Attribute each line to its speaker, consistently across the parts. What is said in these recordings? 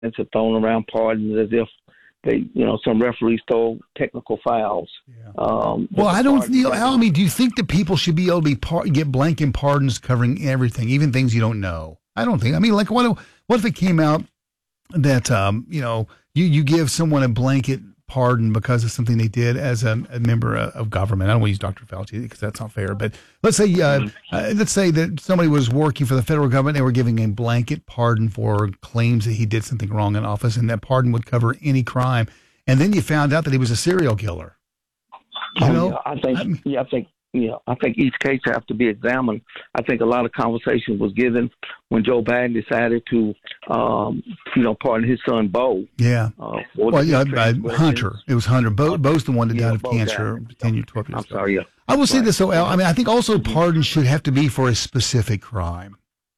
Speaker 1: have thrown around pardons as if they, some referees throw technical fouls.
Speaker 2: Yeah.
Speaker 1: Well,
Speaker 2: I don't, Al, I mean, do you think that people should be able to get blanket pardons covering everything, even things you don't know? I don't think. I mean, like, what if it came out that, you give someone a blanket pardon because of something they did as a member of government? I don't want to use Dr. Fauci because that's not fair. But let's say that somebody was working for the federal government. They were giving a blanket pardon for claims that he did something wrong in office, and that pardon would cover any crime. And then you found out that he was a serial killer.
Speaker 1: I think each case has to be examined. I think a lot of conversation was given when Joe Biden decided to, pardon his son, Bo.
Speaker 2: Yeah. Hunter. It was Hunter. Bo's the one that died of cancer 10 years, 12 years
Speaker 1: ago. I'm sorry, yeah.
Speaker 2: I will say this, though, Al. I mean, I think also pardons should have to be for a specific crime.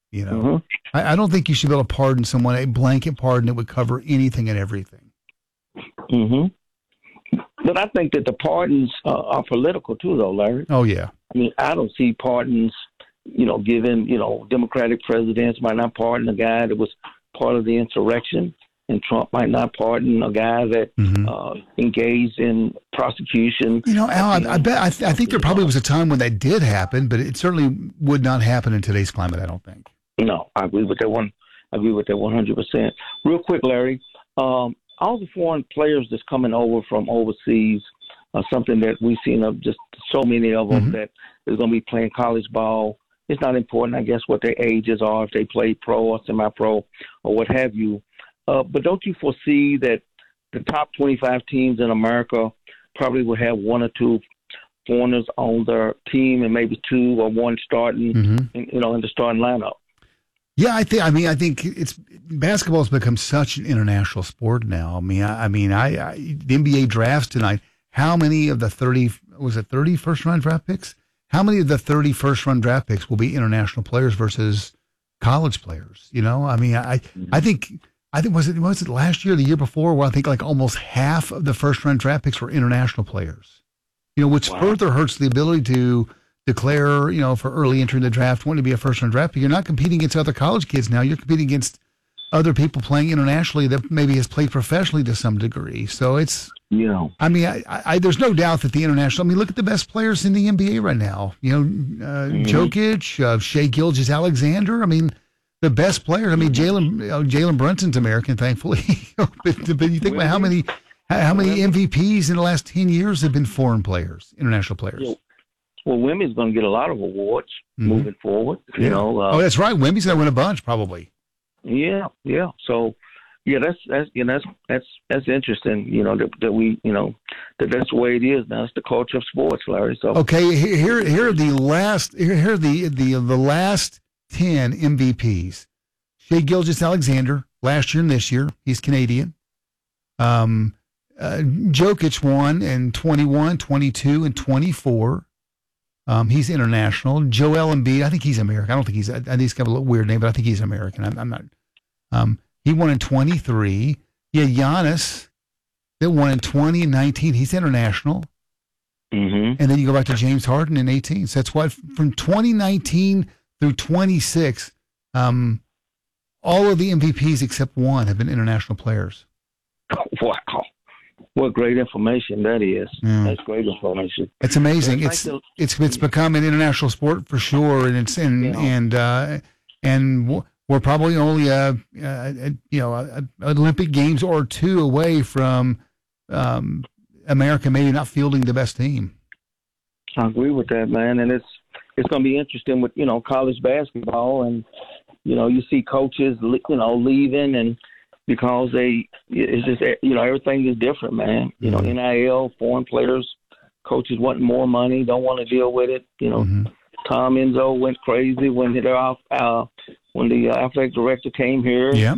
Speaker 2: I don't think you should be able to pardon someone a blanket pardon that would cover anything and everything.
Speaker 1: Mm-hmm. But I think that the pardons are political too, though, Larry.
Speaker 2: Oh, yeah.
Speaker 1: I mean, I don't see pardons, given, Democratic presidents might not pardon a guy that was part of the insurrection, and Trump might not pardon a guy that engaged in prosecution.
Speaker 2: Al, I think there probably was a time when that did happen, but it certainly would not happen in today's climate, I don't think.
Speaker 1: No, I agree with that 100%. Real quick, Larry, all the foreign players that's coming over from overseas are something that we've seen of just so many of them that is going to be playing college ball. It's not important, I guess, what their ages are, if they play pro or semi-pro or what have you. But don't you foresee that the top 25 teams in America probably will have one or two foreigners on their team and maybe two or one starting, in the starting lineup?
Speaker 2: Yeah, I think it's basketball has become such an international sport now. The NBA drafts tonight. How many of the 30 first round draft picks? How many of the 30 first round draft picks will be international players versus college players? I think was it last year or the year before where I think like almost half of the first round draft picks were international players. Which further hurts the ability to declare, for early entry in the draft, wanting to be a first-round draft pick. You're not competing against other college kids now. You're competing against other people playing internationally that maybe has played professionally to some degree. So it's, there's no doubt that the international, look at the best players in the NBA right now. Jokic, Shai Gilgeous-Alexander. The best players. Jalen Brunson's American, thankfully. but you think about how many MVPs in the last 10 years have been foreign players, international players.
Speaker 1: Yeah. Well, Wemby's going to get a lot of awards moving forward.
Speaker 2: That's right. Wemby's going to win a bunch, probably.
Speaker 1: Yeah. So, that's interesting. That's the way it is now. It's the culture of sports, Larry. So
Speaker 2: okay, here are the last 10 MVPs. Shai Gilgeous-Alexander last year and this year. He's Canadian. Jokic won in 21, 22, and 24. He's international. Joel Embiid, I think he's American. I think he's got a little weird name, but I think he's American. I'm not. He won in 23. Yeah, Giannis that won in 20 and 19. He's international. And then you go back to James Harden in 18. So that's why from 2019 through 26, all of the MVPs except one have been international players.
Speaker 1: Wow. What great information that is. Yeah. That's great information.
Speaker 2: It's amazing. It's become an international sport for sure, and we're probably only Olympic Games or two away from America maybe not fielding the best team.
Speaker 1: I agree with that, man, and it's going to be interesting with college basketball, and you see coaches leaving and. Because it's just, everything is different, man. NIL, foreign players, coaches want more money, don't want to deal with it. Tom Izzo went crazy when the athletic director came here.
Speaker 2: Yeah.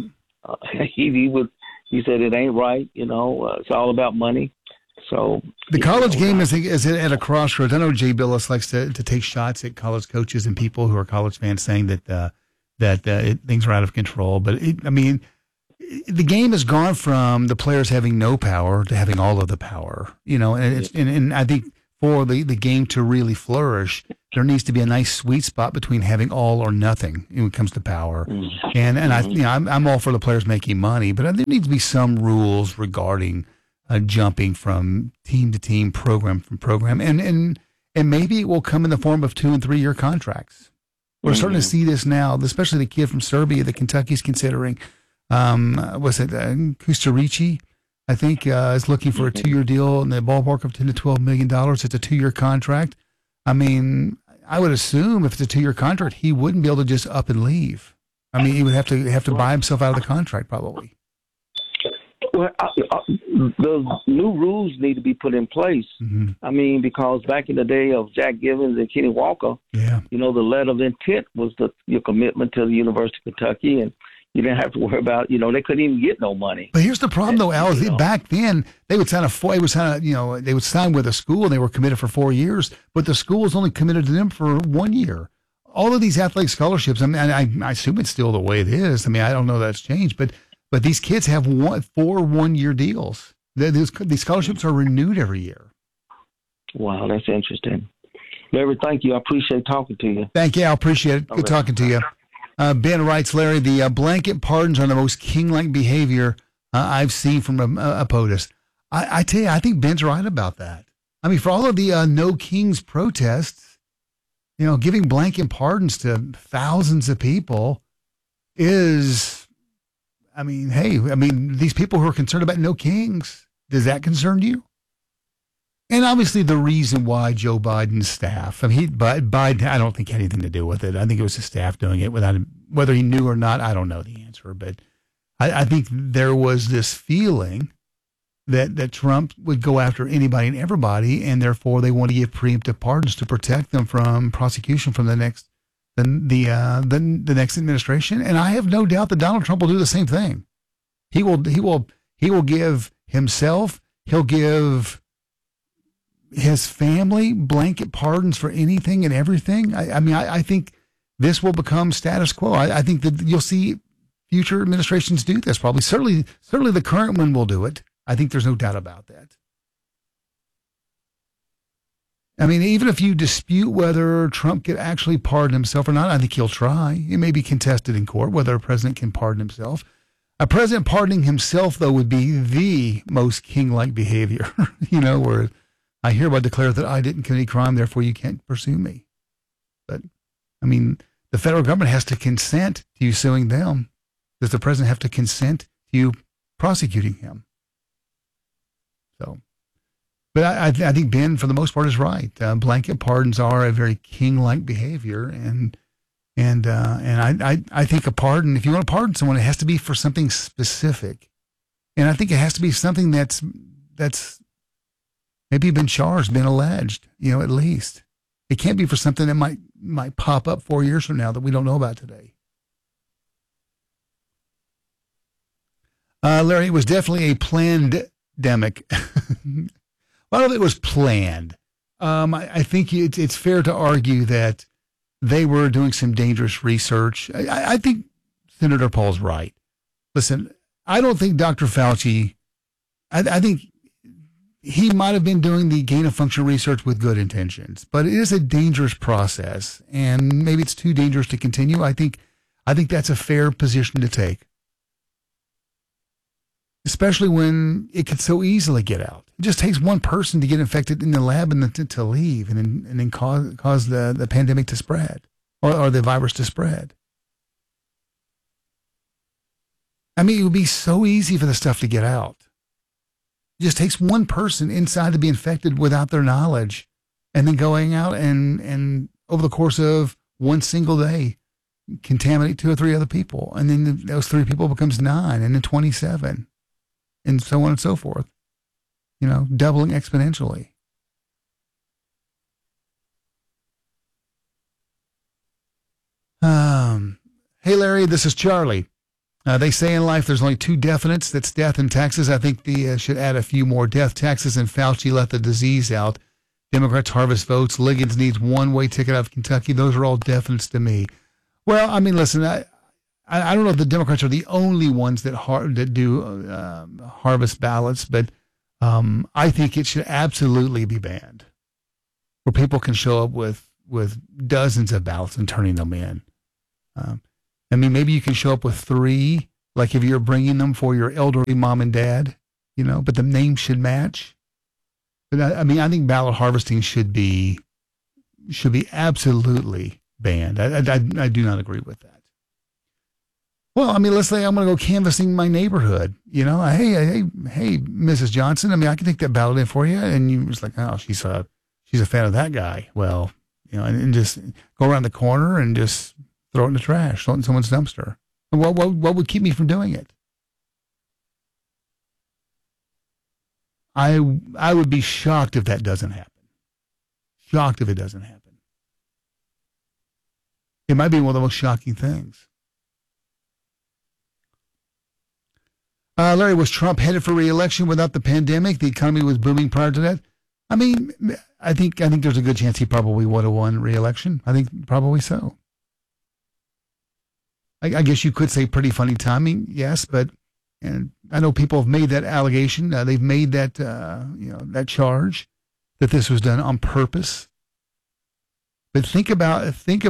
Speaker 1: He said it ain't right. It's all about money. So
Speaker 2: the college game is at a crossroads. I know Jay Billis likes to take shots at college coaches and people who are college fans, saying that things are out of control. But the game has gone from the players having no power to having all of the power, and I think for the game to really flourish, there needs to be a nice sweet spot between having all or nothing when it comes to power. And I'm all for the players making money, but there needs to be some rules regarding jumping from team to team, program from program, and maybe it will come in the form of 2 and 3 year contracts. We're starting to see this now, especially the kid from Serbia that Kentucky's considering. Was it Kusturici? I think is looking for a 2-year deal in the ballpark of $10 to $12 million. It's a 2-year contract. I mean, I would assume if it's a 2-year contract, he wouldn't be able to just up and leave. I mean, he would have to buy himself out of the contract probably.
Speaker 1: Well, the new rules need to be put in place. I mean, because back in the day of Jack Givens and Kenny Walker, the letter of intent was your commitment to the University of Kentucky, and you didn't have to worry about, they couldn't even get no money.
Speaker 2: But here's the problem, though, Al. Back then, they would sign they would sign with a school, and they were committed for 4 years, but the school was only committed to them for 1 year. All of these athletic scholarships, I mean, I assume it's still the way it is. I mean, I don't know that's changed, but these kids have 4 1-year deals. These scholarships are renewed every year. Wow,
Speaker 1: that's interesting. Larry, thank you. I appreciate talking to you.
Speaker 2: Thank you. I appreciate it. Good talking to you. Ben writes, Larry, the blanket pardons are the most king-like behavior I've seen from a POTUS. I tell you, I think Ben's right about that. I mean, for all of the No Kings protests, giving blanket pardons to thousands of people is, these people who are concerned about no kings, does that concern you? And obviously the reason why Joe Biden's staff, Biden, I don't think had anything to do with it. I think it was his staff doing it without him, whether he knew or not, I don't know the answer. But I think there was this feeling that Trump would go after anybody and everybody, and therefore they want to give preemptive pardons to protect them from prosecution from the next administration. And I have no doubt that Donald Trump will do the same thing. He will give himself, he'll give his family blanket pardons for anything and everything. I think this will become status quo. I think that you'll see future administrations do this. Probably, certainly the current one will do it. I think there's no doubt about that. I mean, even if you dispute whether Trump could actually pardon himself or not, I think he'll try. It may be contested in court whether a president can pardon himself. A president pardoning himself, though, would be the most king-like behavior, where I hereby declare that I didn't commit any crime, therefore you can't pursue me. But, the federal government has to consent to you suing them. Does the president have to consent to you prosecuting him? So, but I think Ben, for the most part, is right. Blanket pardons are a very king-like behavior, and I think a pardon, if you want to pardon someone, it has to be for something specific, and I think it has to be something that's maybe been charged, been alleged, at least. It can't be for something that might pop up 4 years from now that we don't know about today. Larry, it was definitely a planned-demic. A lot of it was planned. I think it's fair to argue that they were doing some dangerous research. I think Senator Paul's right. Listen, I don't think Dr. Fauci, I think he might have been doing the gain-of-function research with good intentions, but it is a dangerous process, and maybe it's too dangerous to continue. I think that's a fair position to take, especially when it could so easily get out. It just takes one person to get infected in the lab and then to leave, and then cause the pandemic to spread, or the virus to spread. It would be so easy for the stuff to get out. It just takes one person inside to be infected without their knowledge, and then going out and over the course of one single day, contaminate 2 or 3 other people. And then those 3 people becomes 9 and then 27 and so on and so forth, doubling exponentially. Hey, Larry, this is Charlie. They say in life there's only 2 definites. That's death and taxes. I think they should add a few more: death, taxes, and Fauci let the disease out. Democrats harvest votes. Liggins needs one-way ticket out of Kentucky. Those are all definites to me. Well, listen, I don't know if the Democrats are the only ones that do harvest ballots, but I think it should absolutely be banned. where people can show up with dozens of ballots and turning them in. I mean, maybe you can show up with 3, like if you're bringing them for your elderly mom and dad, but the name should match. But I think ballot harvesting should be absolutely banned. I do not agree with that. Well, I mean, let's say I'm going to go canvassing my neighborhood. Hey, Mrs. Johnson. I mean, I can take that ballot in for you, and you was like, oh, she's a fan of that guy. Well, and just go around the corner and just throw it in the trash, throw it in someone's dumpster. And what would keep me from doing it? I would be shocked if that doesn't happen. Shocked if it doesn't happen. It might be one of the most shocking things. Larry, was Trump headed for re-election without the pandemic? The economy was booming prior to that. I mean, I think there's a good chance he probably would have won re-election. I think probably so. I guess you could say pretty funny timing, yes, and I know people have made that allegation. They've made that that charge that this was done on purpose. But think about.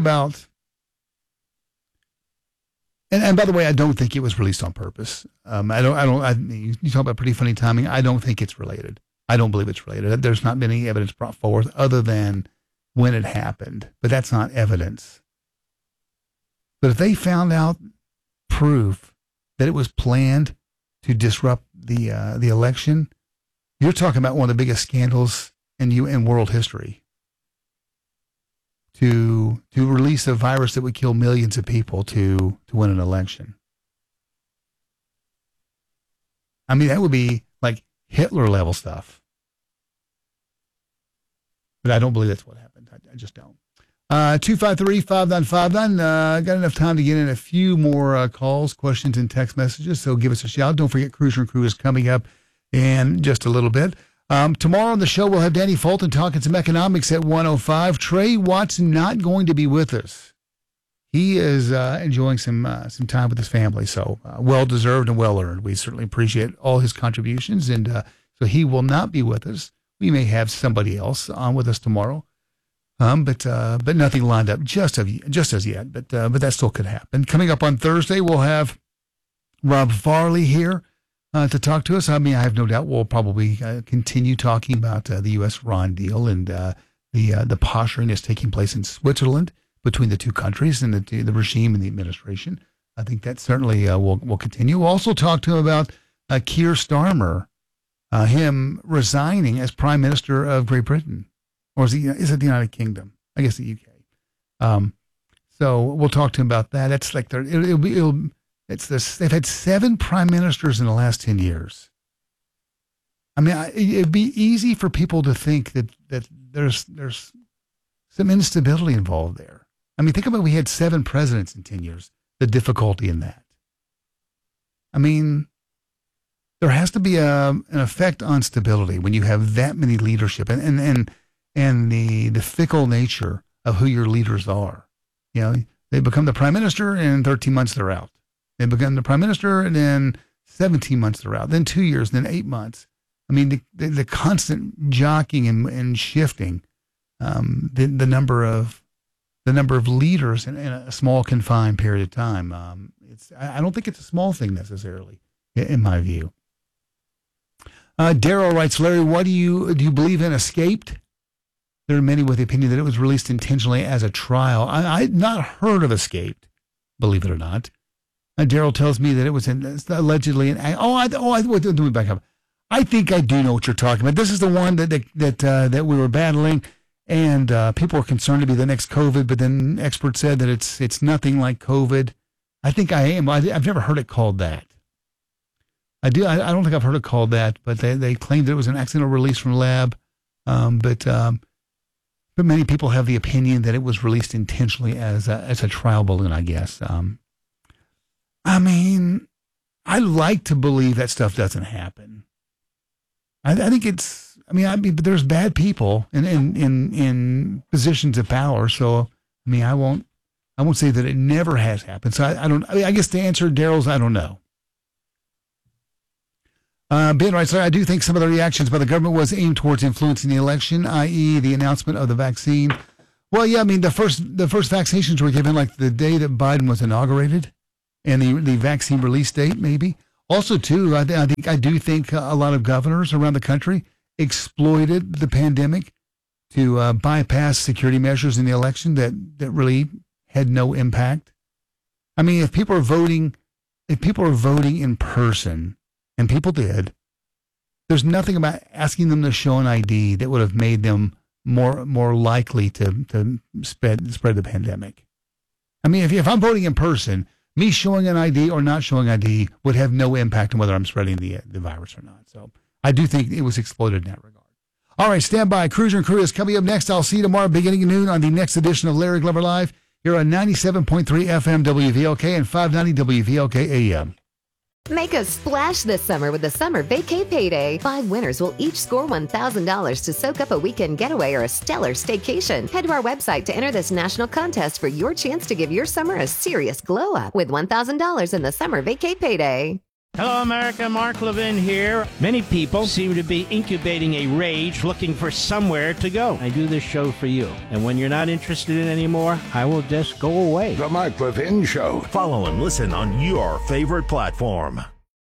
Speaker 2: And by the way, I don't think it was released on purpose. You talk about pretty funny timing. I don't think it's related. I don't believe it's related. There's not been any evidence brought forth other than when it happened, but that's not evidence. But if they found out proof that it was planned to disrupt the election, you're talking about one of the biggest scandals in world history. To release a virus that would kill millions of people to win an election. I mean, that would be like Hitler level stuff. But I don't believe that's what happened. I just don't. 253-5959. Got enough time to get in a few more calls, questions, and text messages. So give us a shout. Don't forget Cruiser and Crew is coming up in just a little bit. Tomorrow on the show, we'll have Danny Fulton talking some economics at 1:05. Trey Watson not going to be with us. He is enjoying some time with his family, so well-deserved and well-earned. We certainly appreciate all his contributions, and so he will not be with us. We may have somebody else on with us tomorrow, but nothing lined up just as yet. But that still could happen. Coming up on Thursday, we'll have Rob Farley here to talk to us. I mean, I have no doubt we'll probably continue talking about the U.S.-Iran deal and the posturing that's taking place in Switzerland between the two countries and the regime and the administration. I think that certainly will continue. We'll also talk to him about Keir Starmer, him resigning as Prime Minister of Great Britain. Or is it the United Kingdom? I guess the UK. So we'll talk to him about that. It's like they've had 7 prime ministers in the last 10 years. I mean, it'd be easy for people to think that there's some instability involved there. I mean, think about we had 7 presidents in 10 years. The difficulty in that. I mean, there has to be an effect on stability when you have that many leadership and the fickle nature of who your leaders are. They become the prime minister and in 13 months they're out. They become the prime minister and then 17 months they're out. Then 2 years, then 8 months. I mean, the constant jockeying and shifting, the number of leaders in a small confined period of time. I don't think it's a small thing necessarily, in my view. Daryl writes, Larry, what do you believe in Escaped? There are many with the opinion that it was released intentionally as a trial. I'd not heard of Escaped, believe it or not. Daryl tells me that it was allegedly an. Let me back up. I think I do know what you're talking about. This is the one that we were battling, and people were concerned to be the next COVID, but then experts said that it's nothing like COVID. I think I am. I've never heard it called that. I don't think I've heard it called that, but they claimed that it was an accidental release from lab. But many people have the opinion that it was released intentionally as a trial balloon, I guess. I mean, I like to believe that stuff doesn't happen. I think it's. But there's bad people in positions of power. So I won't say that it never has happened. So I guess to answer Daryl's, I don't know. Ben writes, I do think some of the reactions by the government was aimed towards influencing the election, i.e. the announcement of the vaccine. Well, yeah, I mean, the first vaccinations were given like the day that Biden was inaugurated, and the vaccine release date, maybe. Also, too, I do think a lot of governors around the country exploited the pandemic to bypass security measures in the election that really had no impact. I mean, if people are voting in person, and people did, there's nothing about asking them to show an ID that would have made them more likely to spread the pandemic. I mean, if I'm voting in person, me showing an ID or not showing ID would have no impact on whether I'm spreading the virus or not. So I do think it was exploited in that regard. All right, stand by. Cruiser and Crew is coming up next. I'll see you tomorrow beginning at noon on the next edition of Larry Glover Live here on 97.3 FM WVLK and 590 WVLK AM.
Speaker 3: Make a splash this summer with the Summer Vacay Payday. 5 winners will each score $1,000 to soak up a weekend getaway or a stellar staycation. Head to our website to enter this national contest for your chance to give your summer a serious glow up with $1,000 in the Summer Vacay Payday.
Speaker 4: Hello, America. Mark Levin here. Many people seem to be incubating a rage looking for somewhere to go. I do this show for you. And when you're not interested in it anymore, I will just go away.
Speaker 5: The Mark Levin Show.
Speaker 6: Follow and listen on your favorite platform.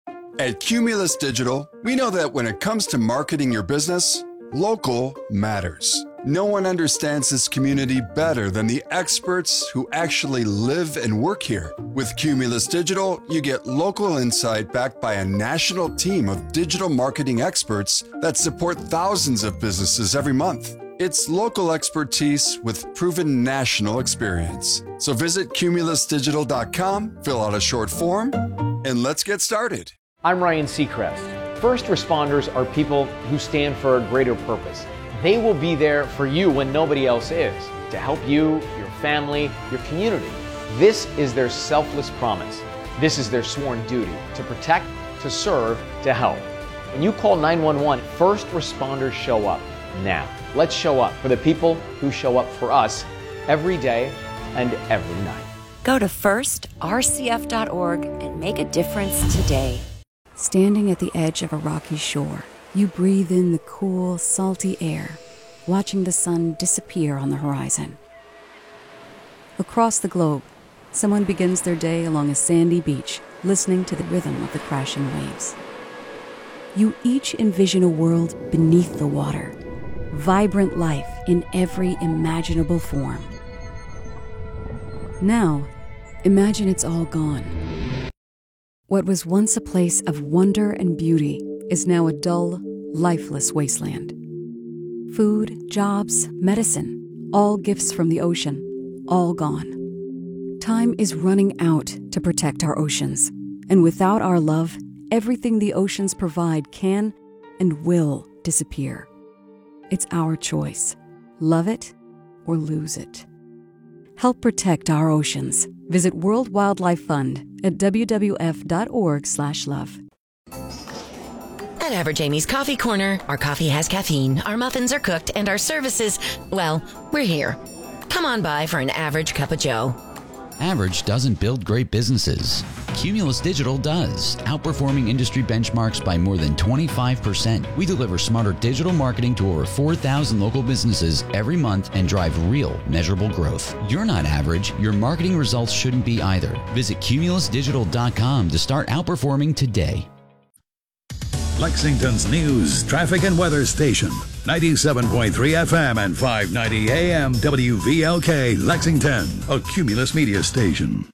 Speaker 7: At Cumulus Digital, we know that when it comes to marketing your business, local matters. No one understands this community better than the experts who actually live and work here. With Cumulus Digital, you get local insight backed by a national team of digital marketing experts that support thousands of businesses every month. It's local expertise with proven national experience. So visit cumulusdigital.com, fill out a short form, and let's get started.
Speaker 8: I'm Ryan Seacrest. First responders are people who stand for a greater purpose. They will be there for you when nobody else is, to help you, your family, your community. This is their selfless promise. This is their sworn duty, to protect, to serve, to help. When you call 911, first responders show up now. Let's show up for the people who show up for us every day and every night.
Speaker 9: Go to firstrcf.org and make a difference today.
Speaker 10: Standing at the edge of a rocky shore, you breathe in the cool, salty air, watching the sun disappear on the horizon. Across the globe, someone begins their day along a sandy beach, listening to the rhythm of the crashing waves. You each envision a world beneath the water, vibrant life in every imaginable form. Now, imagine it's all gone. What was once a place of wonder and beauty is now a dull, lifeless wasteland. Food, jobs, medicine, all gifts from the ocean, all gone. Time is running out to protect our oceans, and without our love, everything the oceans provide can and will disappear. It's our choice. Love it or lose it. Help protect our oceans. Visit World Wildlife Fund at wwf.org/love.
Speaker 11: At Average Amy's Coffee Corner, our coffee has caffeine, our muffins are cooked, and our services, well, we're here. Come on by for an average cup of joe.
Speaker 12: Average doesn't build great businesses. Cumulus Digital does, outperforming industry benchmarks by more than 25%. We deliver smarter digital marketing to over 4,000 local businesses every month and drive real, measurable growth. You're not average. Your marketing results shouldn't be either. Visit cumulusdigital.com to start outperforming today.
Speaker 5: Lexington's news, traffic, and weather station. 97.3 FM and 590 AM WVLK, Lexington, a Cumulus media station.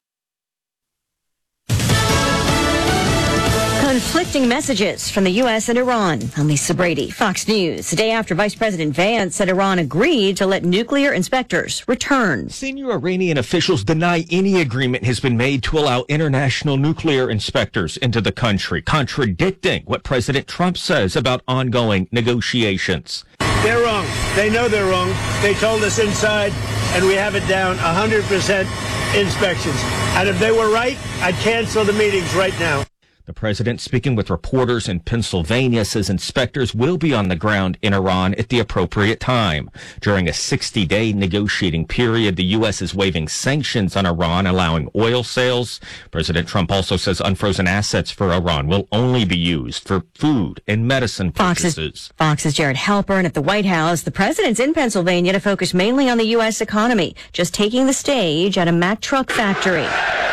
Speaker 13: Conflicting messages from the U.S. and Iran. I'm Lisa Brady, Fox News. A day after Vice President Vance said Iran agreed to let nuclear inspectors return.
Speaker 14: Senior Iranian officials deny any agreement has been made to allow international nuclear inspectors into the country, contradicting what President Trump says about ongoing negotiations.
Speaker 15: They're wrong. They know they're wrong. They told us inside, and we have it down 100% inspections. And if they were right, I'd cancel the meetings right now.
Speaker 14: The The president, speaking with reporters in Pennsylvania, says inspectors will be on the ground in Iran at the appropriate time. During a 60-day negotiating period, the U.S. is waiving sanctions on Iran, allowing oil sales. President Trump also says unfrozen assets for Iran will only be used for food and medicine purchases.
Speaker 13: Fox's Jared Halpern, and at the White House, the president's in Pennsylvania to focus mainly on the U.S. economy, just taking the stage at a Mack truck factory.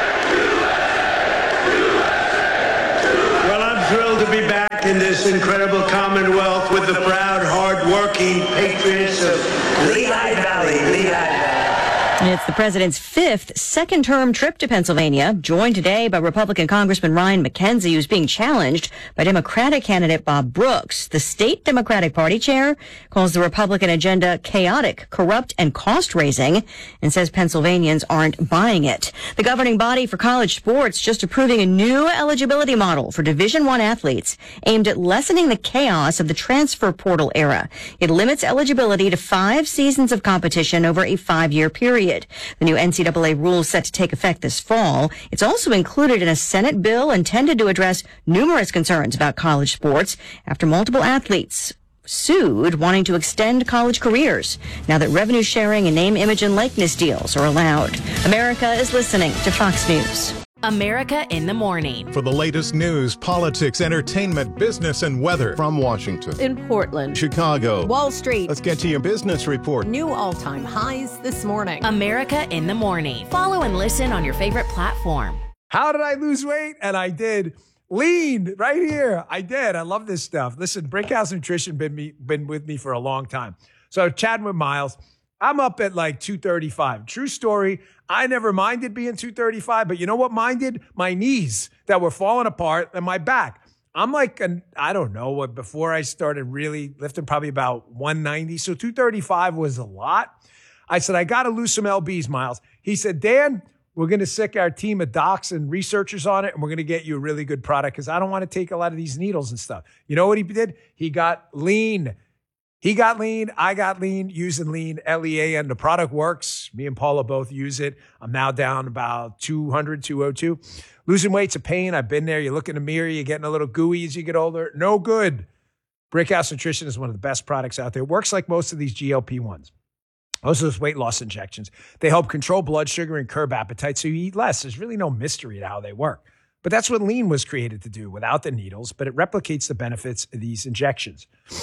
Speaker 15: Thrilled to be back in this incredible Commonwealth with the proud, hard-working patriots of Lehigh Valley.
Speaker 13: It's the president's fifth second-term trip to Pennsylvania, joined today by Republican Congressman Ryan McKenzie, who's being challenged by Democratic candidate Bob Brooks. The state Democratic Party chair calls the Republican agenda chaotic, corrupt, and cost-raising, and says Pennsylvanians aren't buying it. The governing body for college sports just approving a new eligibility model for Division I athletes aimed at lessening the chaos of the transfer portal era. It limits eligibility to 5 seasons of competition over a 5-year period. The new NCAA rules set to take effect this fall. It's also included in a Senate bill intended to address numerous concerns about college sports after multiple athletes sued wanting to extend college careers now that revenue sharing and name, image, and likeness deals are allowed. America is listening to Fox News.
Speaker 16: America in the Morning.
Speaker 17: For the latest news, politics, entertainment, business, and weather. From Washington,
Speaker 18: in Portland,
Speaker 17: Chicago,
Speaker 18: Wall Street.
Speaker 17: Let's get to your business report.
Speaker 18: New all-time highs this morning.
Speaker 16: America in the Morning. Follow and listen on your favorite platform.
Speaker 19: How did I lose weight? And I did. Lean right here. I did. I love this stuff. Listen, Brickhouse Nutrition been with me for a long time. So chatting with Miles, I'm up at like 235. True story. I never minded being 235, but you know what minded? My knees that were falling apart and my back. I'm like, I don't know, before I started really lifting, probably about 190. So 235 was a lot. I said, I got to lose some LBs, Miles. He said, Dan, we're going to sick our team of docs and researchers on it, and we're going to get you a really good product because I don't want to take a lot of these needles and stuff. You know what he did? He got lean. He got lean. I got lean using lean, LEAN. The product works. Me and Paula both use it. I'm now down about 200, 202. Losing weight's a pain. I've been there. You look in the mirror. You're getting a little gooey as you get older. No good. Brickhouse Nutrition is one of the best products out there. It works like most of these GLP-1s. Most of those weight loss injections. They help control blood sugar and curb appetite so you eat less. There's really no mystery to how they work. But that's what lean was created to do without the needles, but it replicates the benefits of these injections.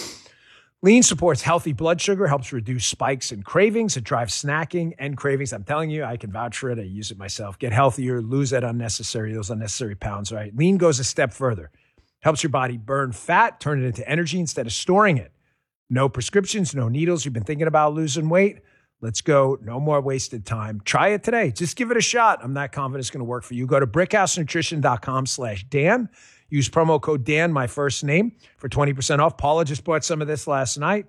Speaker 19: Lean supports healthy blood sugar, helps reduce spikes and cravings. It drives snacking and cravings. I'm telling you, I can vouch for it. I use it myself. Get healthier, lose those unnecessary pounds, right? Lean goes a step further. Helps your body burn fat, turn it into energy instead of storing it. No prescriptions, no needles. You've been thinking about losing weight? Let's go. No more wasted time. Try it today. Just give it a shot. I'm not confident it's going to work for you. Go to brickhousenutrition.com/Dan. Use promo code Dan, my first name, for 20% off. Paula just bought some of this last night.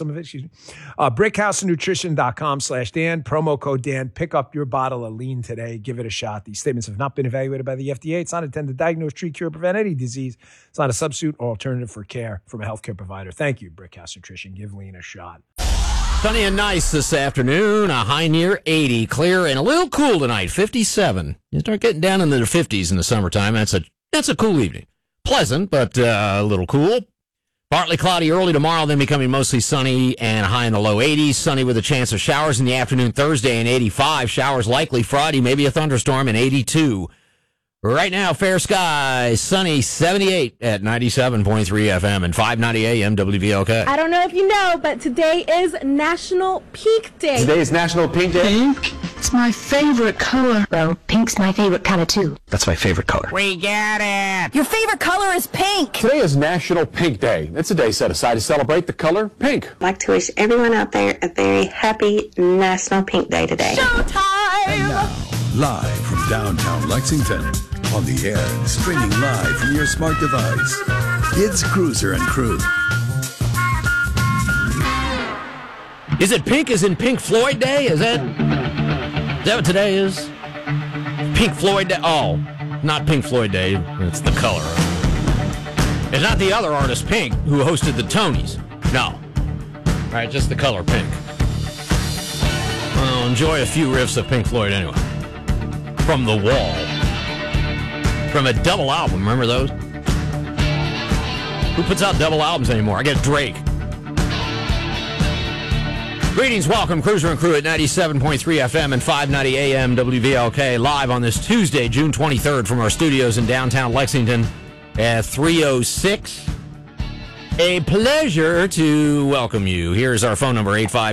Speaker 19: brickhousenutrition.com/Dan. Promo code Dan. Pick up your bottle of lean today. Give it a shot. These statements have not been evaluated by the FDA. It's not intended to diagnose, treat, cure, prevent any disease. It's not a substitute or alternative for care from a healthcare provider. Thank you, Brickhouse Nutrition. Give lean a shot.
Speaker 20: Sunny and nice this afternoon. A high near 80. Clear and a little cool tonight. 57. You start getting down into the 50s in the summertime. That's a cool evening. Pleasant, but a little cool. Partly cloudy early tomorrow, then becoming mostly sunny and high in the low 80s. Sunny with a chance of showers in the afternoon Thursday and 85. Showers likely Friday, maybe a thunderstorm in 82. Right now, fair skies, sunny 78 at 97.3 FM and 590 AM WVLK.
Speaker 21: I don't know if you know, but today is National Pink Day.
Speaker 22: Today is National Pink Day.
Speaker 23: Pink? It's my favorite color. Well, pink's my favorite color, too.
Speaker 22: That's my favorite color.
Speaker 20: We get it.
Speaker 21: Your favorite color is pink.
Speaker 22: Today is National Pink Day. It's a day set aside to celebrate the color pink.
Speaker 24: I'd like to wish everyone out there a very happy National Pink Day today.
Speaker 21: Showtime!
Speaker 5: And now, live from downtown Lexington, on the air and streaming live from your smart device, it's Cruiser and Crew.
Speaker 20: Is it pink as in Pink Floyd Day? Is that what today is? Pink Floyd Day? Oh, not Pink Floyd Day. It's the color. It's not the other artist, Pink, who hosted the Tonys. No. All right, just the color pink. Well, enjoy a few riffs of Pink Floyd anyway. From The Wall. from a double album. Remember those? Who puts out double albums anymore? I get Drake. Greetings, welcome, Cruiser and Crew at 97.3 FM and 590 AM WVLK, live on this Tuesday, June 23rd, from our studios in downtown Lexington at 3:06. A pleasure to welcome you. Here's our phone number,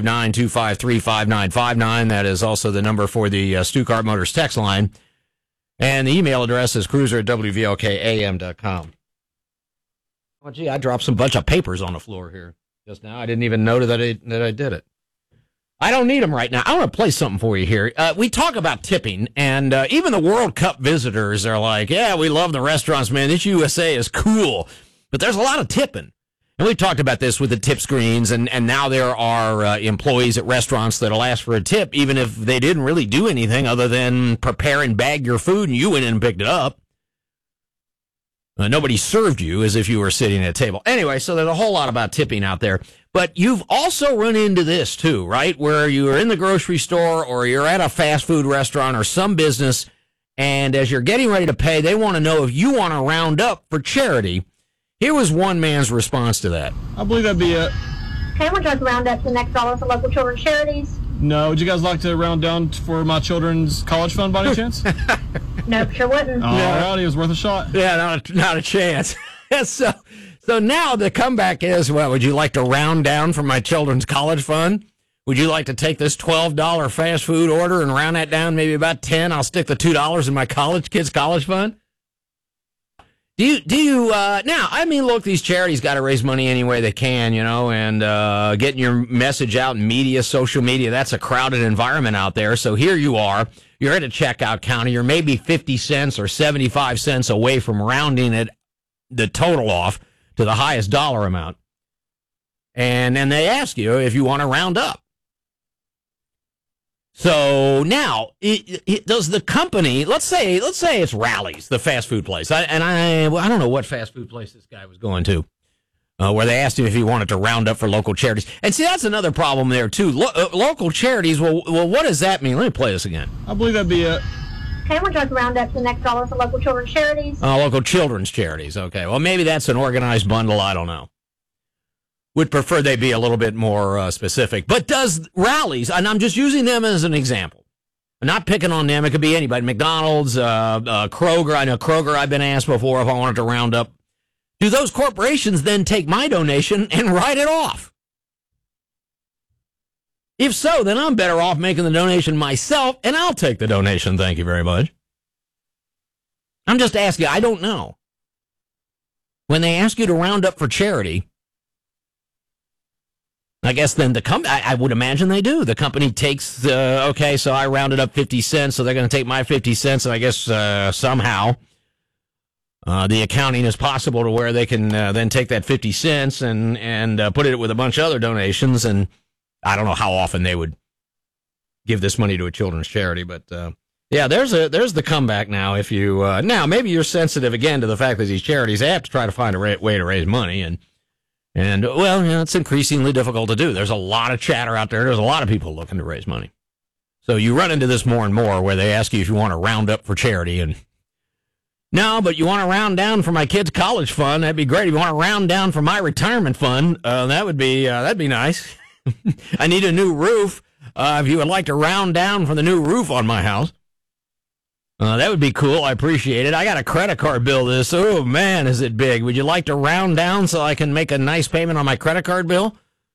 Speaker 20: 859-253-5959. That is also the number for the Stuttgart Motors text line. And the email address is cruiser@WVLKAM.com. Oh, gee, I dropped some bunch of papers on the floor here just now. I didn't even know that I did it. I don't need them right now. I want to play something for you here. We talk about tipping, and even the World Cup visitors are like, yeah, we love the restaurants, man. This USA is cool. But there's a lot of tipping. And we talked about this with the tip screens, and now there are employees at restaurants that'll ask for a tip, even if they didn't really do anything other than prepare and bag your food, and you went in and picked it up. Nobody served you as if you were sitting at a table. Anyway, so there's a whole lot about tipping out there. But you've also run into this, too, right? Where you're in the grocery store or you're at a fast food restaurant or some business, and as you're getting ready to pay, they want to know if you want to round up for charity. Here was one man's response to that.
Speaker 1: I believe that'd be it.
Speaker 21: Okay, we're trying to round up to the next dollar for local children's charities.
Speaker 1: No, would you guys like to round down for my children's college fund by any chance?
Speaker 21: Nope, sure wouldn't.
Speaker 1: Alrighty, it was worth a shot.
Speaker 20: Yeah, not a chance. So now the comeback is, well, would you like to round down for my children's college fund? Would you like to take this $12 fast food order and round that down maybe about 10? I'll stick the $2 in my kids' college fund? Do you now, I mean, look, these charities got to raise money any way they can, and getting your message out in media, social media, that's a crowded environment out there. So here you are, you're at a checkout counter, you're maybe 50 cents or 75 cents away from rounding the total off to the highest dollar amount. And then they ask you if you want to round up. So now, does the company, let's say it's Rally's, the fast food place. I don't know what fast food place this guy was going to, where they asked him if he wanted to round up for local charities. And see, that's another problem there, too. Local charities, well, what does that mean? Let me play this again.
Speaker 1: I believe that'd be it.
Speaker 21: Okay, we're trying to round up to the next dollar for local children's charities.
Speaker 20: Local children's charities, okay. Well, maybe that's an organized bundle, I don't know. Would prefer they be a little bit more specific. But does Rally's, and I'm just using them as an example, I'm not picking on them, it could be anybody, McDonald's, Kroger, I know Kroger I've been asked before if I wanted to round up. Do those corporations then take my donation and write it off? If so, then I'm better off making the donation myself, and I'll take the donation, thank you very much. I'm just asking, I don't know. When they ask you to round up for charity, I guess then I would imagine they do. The company takes, okay, so I rounded up 50 cents, so they're going to take my 50 cents, and I guess somehow the accounting is possible to where they can then take that 50 cents and put it with a bunch of other donations, and I don't know how often they would give this money to a children's charity, but yeah, there's the comeback now. If you now maybe you're sensitive again to the fact that these charities have to try to find a way to raise money, and well, it's increasingly difficult to do. There's a lot of chatter out there. There's a lot of people looking to raise money. So you run into this more and more where they ask you if you want to round up for charity. And no, but you want to round down for my kid's college fund. That'd be great. If you want to round down for my retirement fund, that'd be nice. I need a new roof. If you would like to round down for the new roof on my house. That would be cool. I appreciate it. I got a credit card bill this. Oh, man, is it big. Would you like to round down so I can make a nice payment on my credit card bill?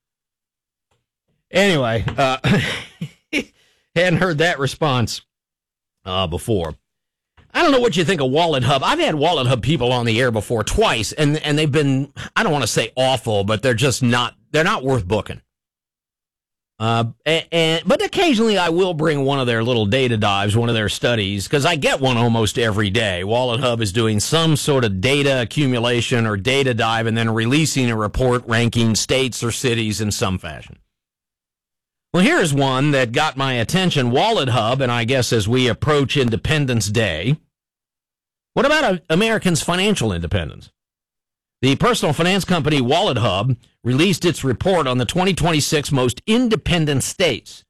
Speaker 20: Anyway, hadn't heard that response before. I don't know what you think of Wallet Hub. I've had Wallet Hub people on the air before twice, and they've been, I don't want to say awful, but they're just not worth booking. But occasionally I will bring one of their little data dives, one of their studies, because I get one almost every day. Wallet Hub is doing some sort of data accumulation or data dive and then releasing a report ranking states or cities in some fashion. Well, here's one that got my attention, Wallet Hub, and I guess as we approach Independence Day, what about Americans' financial independence? The personal finance company Wallet Hub released its report on the 2026 most independent states.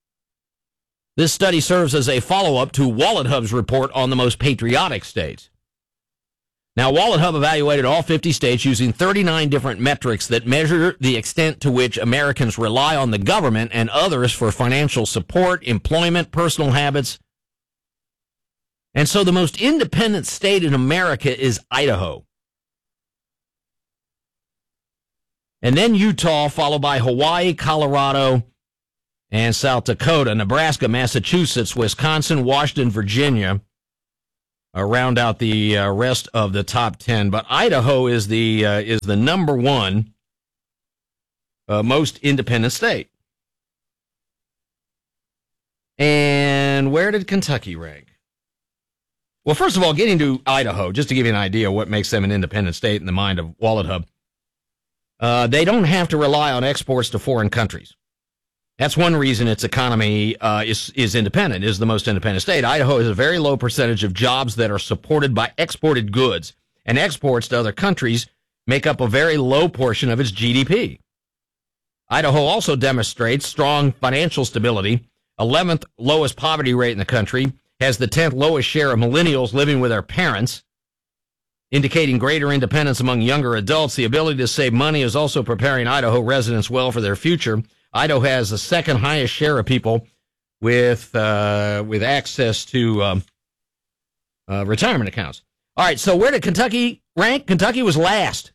Speaker 20: This study serves as a follow-up to Wallet Hub's report on the most patriotic states. Now, Wallet Hub evaluated all 50 states using 39 different metrics that measure the extent to which Americans rely on the government and others for financial support, employment, personal habits. And so the most independent state in America is Idaho. And then Utah, followed by Hawaii, Colorado, and South Dakota. Nebraska, Massachusetts, Wisconsin, Washington, Virginia round out the rest of the top 10. But Idaho is the number one most independent state. And where did Kentucky rank? Well, first of all, getting to Idaho, just to give you an idea what makes them an independent state in the mind of Wallet Hub, they don't have to rely on exports to foreign countries. That's one reason its economy is independent, is the most independent state. Idaho has a very low percentage of jobs that are supported by exported goods, and exports to other countries make up a very low portion of its GDP. Idaho also demonstrates strong financial stability, 11th lowest poverty rate in the country, has the 10th lowest share of millennials living with their parents, indicating greater independence among younger adults. The ability to save money is also preparing Idaho residents well for their future. Idaho has the second highest share of people with access to retirement accounts. All right, so where did Kentucky rank? Kentucky was last.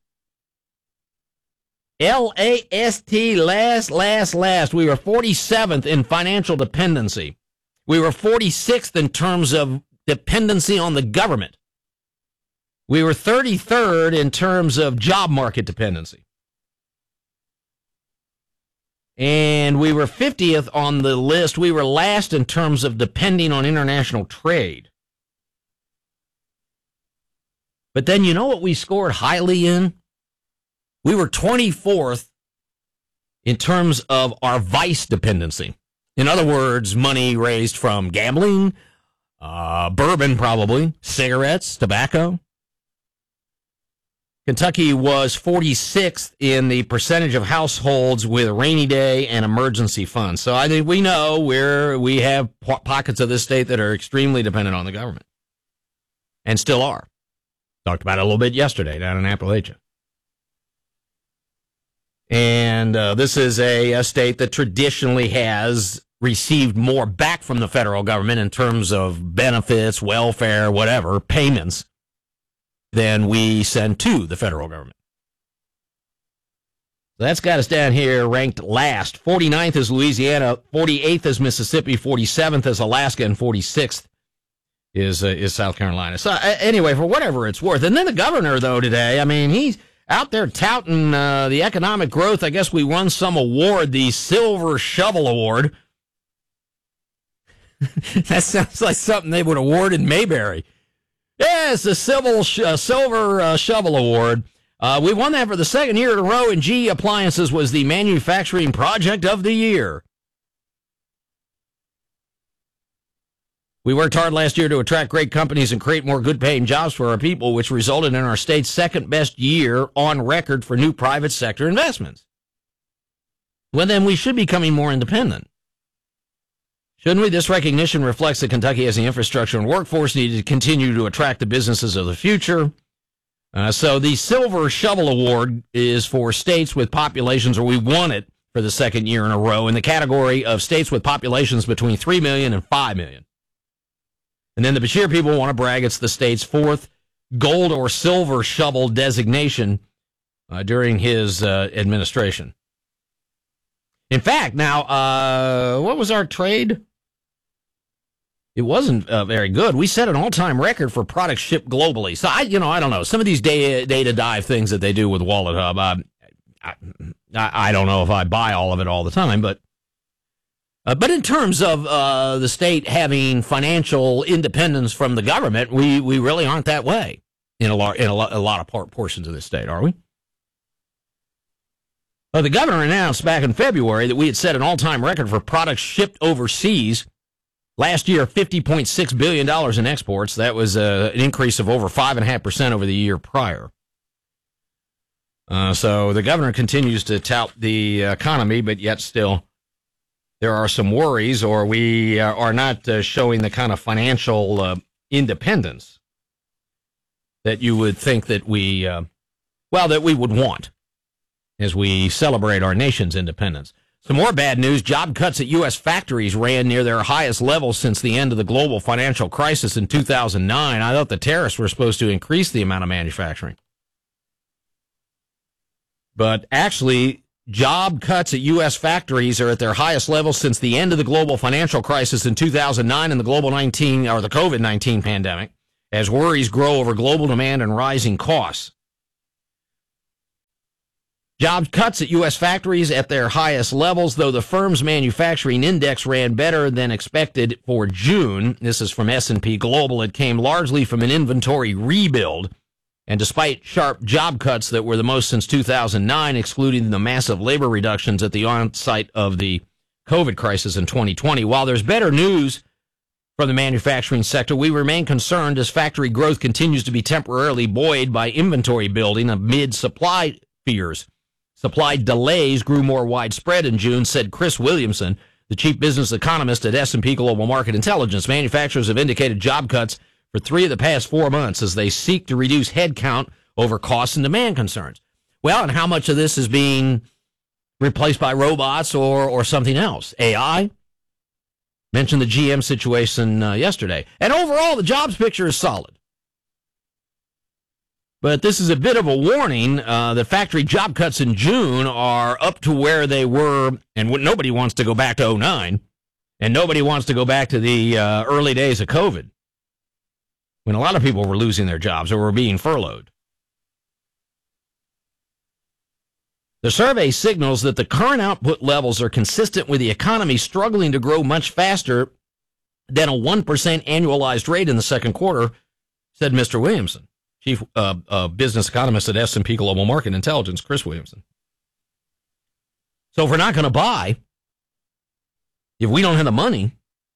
Speaker 20: L-A-S-T, last. We were 47th in financial dependency. We were 46th in terms of dependency on the government. We were 33rd in terms of job market dependency. And we were 50th on the list. We were last in terms of depending on international trade. But then you know what we scored highly in? We were 24th in terms of our vice dependency. In other words, money raised from gambling, bourbon probably, cigarettes, tobacco. Kentucky was 46th in the percentage of households with rainy day and emergency funds. So I think we know we have pockets of this state that are extremely dependent on the government and still are. Talked about it a little bit yesterday down in Appalachia. And this is a state that traditionally has received more back from the federal government in terms of benefits, welfare, whatever, payments, than we send to the federal government. So that's got us down here ranked last. 49th is Louisiana, 48th is Mississippi, 47th is Alaska, and 46th is South Carolina. So anyway, for whatever it's worth. And then the governor, though, today, I mean, he's out there touting the economic growth. I guess we won some award, the Silver Shovel Award. That sounds like something they would award in Mayberry. Yes, the Silver Shovel Award. We won that for the second year in a row, and GE Appliances was the manufacturing project of the year. We worked hard last year to attract great companies and create more good-paying jobs for our people, which resulted in our state's second-best year on record for new private sector investments. Well, then we should be becoming more independent. Shouldn't we? This recognition reflects that Kentucky has the infrastructure and workforce needed to continue to attract the businesses of the future. So the Silver Shovel Award is for states with populations, or we won it for the second year in a row, in the category of states with populations between 3 million and 5 million. And then the Beshear people want to brag it's the state's fourth gold or silver shovel designation during his administration. In fact, now, what was our trade? It wasn't very good. We set an all-time record for products shipped globally. So, I don't know. Some of these data dive things that they do with Wallet Hub, I don't know if I buy all of it all the time. But in terms of the state having financial independence from the government, we really aren't that way in a lot of portions of this state, are we? The governor announced back in February that we had set an all-time record for products shipped overseas. Last year, $50.6 billion in exports. That was an increase of over 5.5% over the year prior. So the governor continues to tout the economy, but yet still there are some worries, or we are not showing the kind of financial independence that you would think that we would want as we celebrate our nation's independence. Some more bad news. Job cuts at U.S. factories ran near their highest level since the end of the global financial crisis in 2009. I thought the tariffs were supposed to increase the amount of manufacturing. But actually, job cuts at U.S. factories are at their highest level since the end of the global financial crisis in 2009 and the COVID-19 pandemic, as worries grow over global demand and rising costs. Job cuts at U.S. factories at their highest levels, though the firm's manufacturing index ran better than expected for June. This is from S&P Global. It came largely from an inventory rebuild. And despite sharp job cuts that were the most since 2009, excluding the massive labor reductions at the onset of the COVID crisis in 2020, while there's better news from the manufacturing sector, we remain concerned as factory growth continues to be temporarily buoyed by inventory building amid supply fears. Supply delays grew more widespread in June, said Chris Williamson, the chief business economist at S&P Global Market Intelligence. Manufacturers have indicated job cuts for 3 of the past 4 months as they seek to reduce headcount over cost and demand concerns. Well, and how much of this is being replaced by robots or something else? AI? Mentioned the GM situation yesterday. And overall, the jobs picture is solid. But this is a bit of a warning. The factory job cuts in June are up to where they were, and nobody wants to go back to 2009, and nobody wants to go back to the early days of COVID, when a lot of people were losing their jobs or were being furloughed. The survey signals that the current output levels are consistent with the economy struggling to grow much faster than a 1% annualized rate in the second quarter, said Mr. Williamson. Chief business economist at S&P Global Market Intelligence, Chris Williamson. So if we're not going to buy, if we don't have the money,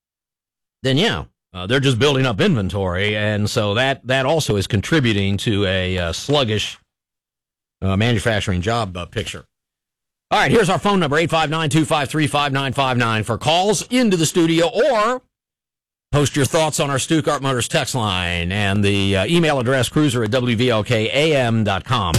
Speaker 20: then they're just building up inventory, and so that also is contributing to a sluggish manufacturing job picture. All right, here's our phone number, 859-253-5959 for calls into the studio, or post your thoughts on our Stuttgart Motors text line and the email address cruiser@wvlkam.com.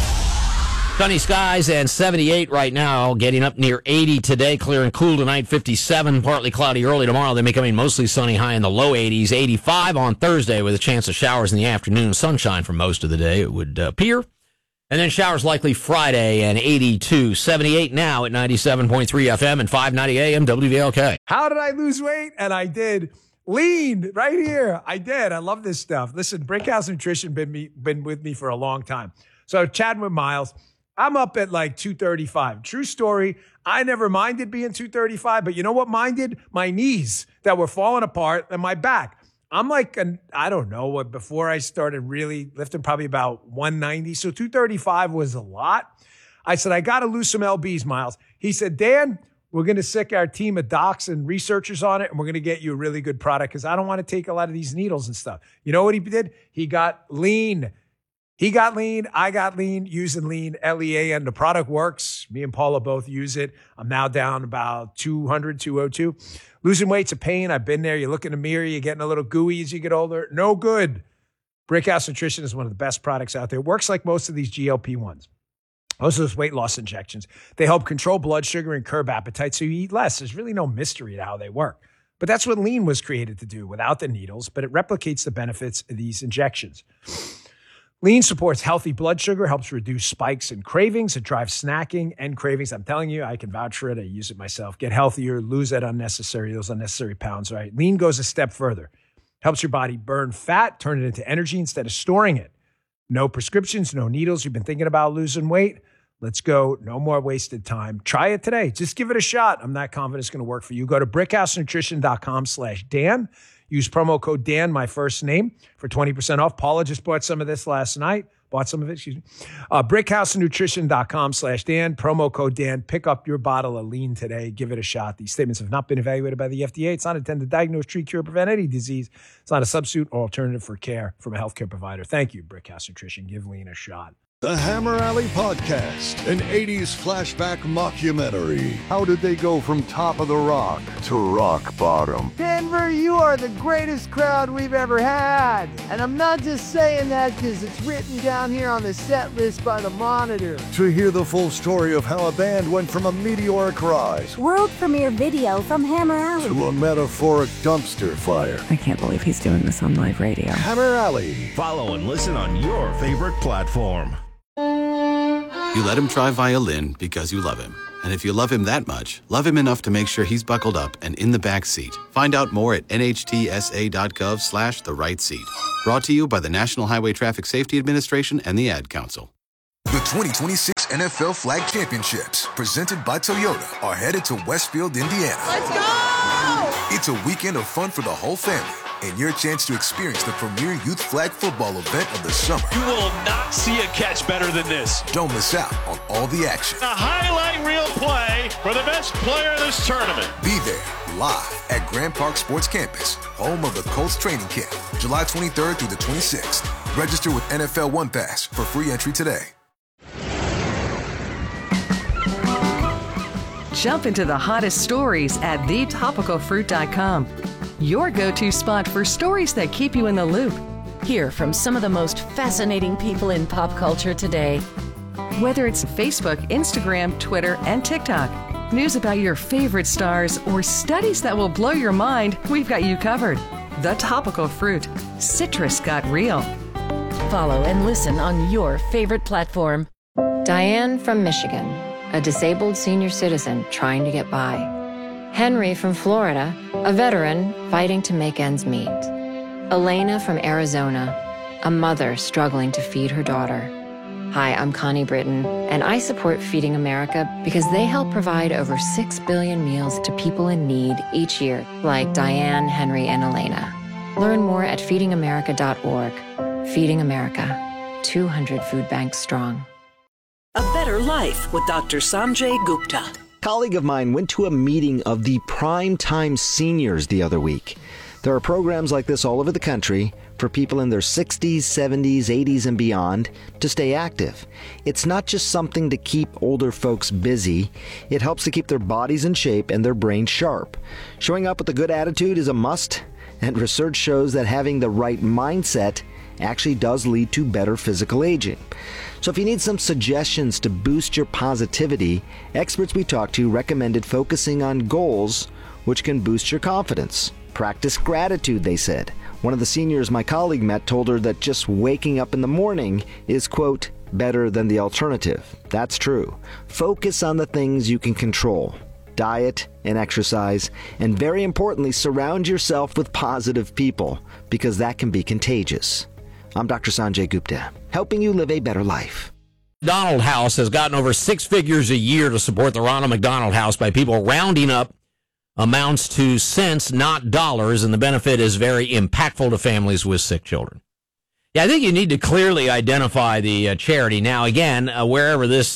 Speaker 20: Sunny skies and 78 right now, getting up near 80 today, clear and cool tonight, 57, partly cloudy early tomorrow, then becoming mostly sunny, high in the low 80s, 85 on Thursday with a chance of showers in the afternoon, sunshine for most of the day, it would appear. And then showers likely Friday and 82, 78 now at 97.3 FM and 590 AM WVLK.
Speaker 19: How did I lose weight? And I did. Lean right here. I did. I love this stuff. Listen, Brickhouse Nutrition been with me for a long time. So chatting with Miles, I'm up at like 235. True story. I never minded being 235, but you know what minded? My knees that were falling apart and my back. I'm like, I don't know what, before I started really lifting, probably about 190. So 235 was a lot. I said, I got to lose some LBs, Miles. He said, Dan, we're going to sick our team of docs and researchers on it, and we're going to get you a really good product because I don't want to take a lot of these needles and stuff. You know what he did? He got lean. He got lean. I got lean, using lean, LEAN. The product works. Me and Paula both use it. I'm now down about 200, 202. Losing weight's a pain. I've been there. You look in the mirror, you're getting a little gooey as you get older. No good. Brickhouse Nutrition is one of the best products out there. It works like most of these GLP-1s. Most of those weight loss injections. They help control blood sugar and curb appetite so you eat less. There's really no mystery to how they work. But that's what lean was created to do without the needles, but it replicates the benefits of these injections. Lean supports healthy blood sugar, helps reduce spikes and cravings. It drives snacking and cravings. I'm telling you, I can vouch for it. I use it myself. Get healthier, lose those unnecessary pounds, right? Lean goes a step further. Helps your body burn fat, turn it into energy instead of storing it. No prescriptions, no needles. You've been thinking about losing weight? Let's go. No more wasted time. Try it today. Just give it a shot. I'm not confident it's going to work for you. Go to brickhousenutrition.com/Dan. Use promo code Dan, my first name, for 20% off. Paula just bought some of this last night. Brickhousenutrition.com/Dan. Promo code Dan. Pick up your bottle of lean today. Give it a shot. These statements have not been evaluated by the FDA. It's not intended to diagnose, treat, cure, prevent any disease. It's not a substitute or alternative for care from a healthcare provider. Thank you, Brickhouse Nutrition. Give lean a shot.
Speaker 2: The Hammer Alley Podcast, an 80s flashback mockumentary. How did they go from top of the rock to rock bottom?
Speaker 3: Denver, you are the greatest crowd we've ever had. And I'm not just saying that because it's written down here on the set list by the Monitor.
Speaker 2: To hear the full story of how a band went from a meteoric rise
Speaker 21: World premiere video from Hammer Alley
Speaker 2: to a metaphoric dumpster fire.
Speaker 10: I can't believe he's doing this on live radio.
Speaker 2: Hammer Alley.
Speaker 4: Follow and listen on your favorite platform.
Speaker 6: You let him try violin because you love him. And if you love him that much, love him enough to make sure he's buckled up and in the back seat. Find out more at nhtsa.gov/the right seat. Brought to you by the National Highway Traffic Safety Administration and the Ad Council.
Speaker 25: The 2026 NFL Flag Championships, presented by Toyota, are headed to Westfield, Indiana.
Speaker 21: Let's go!
Speaker 25: It's a weekend of fun for the whole family, and your chance to experience the premier youth flag football event of the summer.
Speaker 4: You will not see a catch better than this.
Speaker 25: Don't miss out on all the action.
Speaker 4: A highlight reel play for the best player of this tournament.
Speaker 25: Be there, live at Grand Park Sports Campus, home of the Colts training camp, July 23rd through the 26th. Register with NFL One Pass for free entry today.
Speaker 26: Jump into the hottest stories at thetopicalfruit.com. Your go-to spot for stories that keep you in the loop.
Speaker 16: Hear from some of the most fascinating people in pop culture today.
Speaker 26: Whether it's Facebook, Instagram, Twitter, and TikTok, news about your favorite stars, or studies that will blow your mind, we've got you covered. The Topical Fruit. Citrus got real.
Speaker 16: Follow and listen on your favorite platform.
Speaker 27: Diane from Michigan, a disabled senior citizen trying to get by. Henry from Florida, a veteran fighting to make ends meet. Elena from Arizona, a mother struggling to feed her daughter. Hi, I'm Connie Britton, and I support Feeding America because they help provide over 6 billion meals to people in need each year, like Diane, Henry, and Elena. Learn more at feedingamerica.org. Feeding America, 200 food banks strong.
Speaker 28: A Better Life with Dr. Sanjay Gupta.
Speaker 29: A colleague of mine went to a meeting of the Prime Time Seniors the other week. There are programs like this all over the country for people in their 60s, 70s, 80s, and beyond to stay active. It's not just something to keep older folks busy. It helps to keep their bodies in shape and their brains sharp. Showing up with a good attitude is a must, and research shows that having the right mindset actually does lead to better physical aging. So if you need some suggestions to boost your positivity, experts we talked to recommended focusing on goals which can boost your confidence. Practice gratitude, they said. One of the seniors my colleague met told her that just waking up in the morning is, quote, better than the alternative. That's true. Focus on the things you can control. Diet and exercise, and very importantly, surround yourself with positive people, because that can be contagious. I'm Dr. Sanjay Gupta, helping you live a better life.
Speaker 20: McDonald House has gotten over 6 figures a year to support the Ronald McDonald House by people rounding up amounts to cents, not dollars, and the benefit is very impactful to families with sick children. Yeah, I think you need to clearly identify the charity. Now, again, wherever this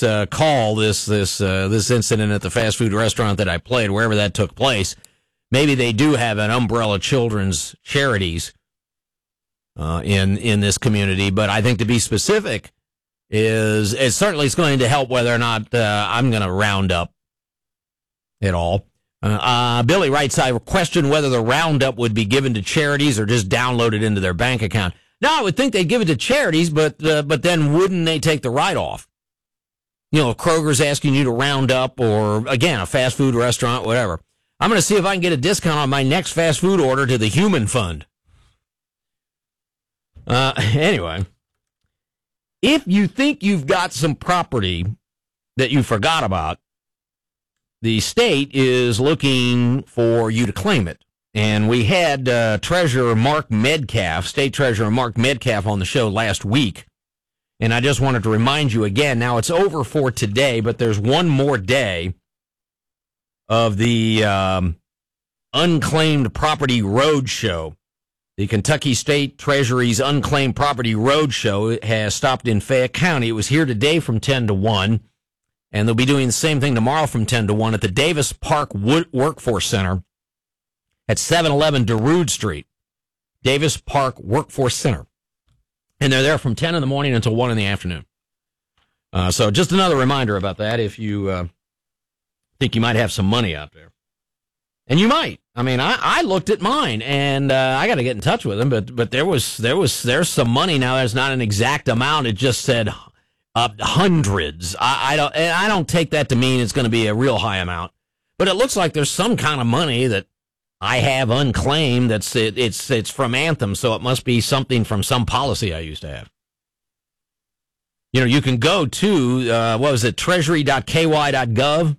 Speaker 20: this incident at the fast food restaurant that I played, wherever that took place, maybe they do have an umbrella children's charities in this community. But I think to be specific is it certainly is going to help whether or not I'm going to round up at all. Billy writes, I question whether the roundup would be given to charities or just downloaded into their bank account. Now, I would think they'd give it to charities, but then wouldn't they take the write-off? You know, if Kroger's asking you to round up, or, again, a fast food restaurant, whatever. I'm going to see if I can get a discount on my next fast food order to the Human Fund. Anyway, if you think you've got some property that you forgot about, the state is looking for you to claim it. And we had Treasurer Mark Metcalf, State Treasurer Mark Metcalf on the show last week. And I just wanted to remind you again, now it's over for today, but there's one more day of the Unclaimed Property Roadshow. The Kentucky State Treasury's Unclaimed Property Roadshow has stopped in Fayette County. It was here today from 10 to 1. And they'll be doing the same thing tomorrow from 10 to 1 at the Davis Park Workforce Center at 711 DeRude Street. Davis Park Workforce Center. And they're there from 10 in the morning until 1 in the afternoon. So just another reminder about that if you think you might have some money out there. And you might. I mean, I looked at mine, and I got to get in touch with them, but there's some money now. There's not an exact amount. It just said hundreds. I don't take that to mean it's going to be a real high amount, but it looks like there's some kind of money that I have unclaimed. It's from Anthem, so it must be something from some policy I used to have. You know, you can go to treasury.ky.gov.